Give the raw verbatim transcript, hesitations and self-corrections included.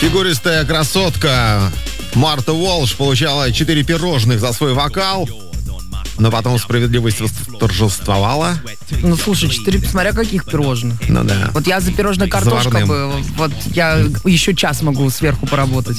Фигуристая красотка Марта Уолш получала четыре пирожных за свой вокал, но потом справедливость торжествовала. Ну, слушай, четыре, смотря каких пирожных. Ну да. Вот я за пирожное картошка Заварным. бы, вот я еще час могу сверху поработать.